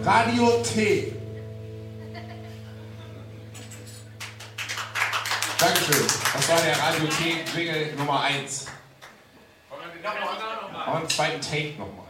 Radio T. Dankeschön. Das war der Radio T Jingle Nummer 1. Wollen wir den noch mal? Einen zweiten Take nochmal.